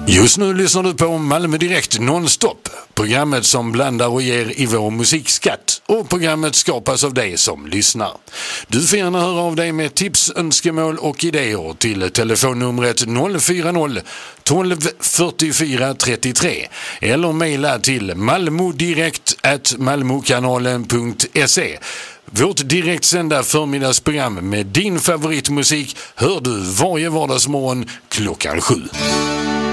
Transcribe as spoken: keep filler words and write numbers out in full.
Just nu lyssnar du på Malmö Direkt nonstop. Programmet som blandar och ger i vår musikskatt. Och programmet skapas av dig som lyssnar. Du får gärna höra av dig med tips, önskemål och idéer till telefonnumret noll fyra noll tolv fyrtiofyra trettiotre eller mejla till malmodirekt at malmokanalen punkt se. Vårt direktsända förmiddagsprogram med din favoritmusik hör du varje vardagsmorgon klockan sju.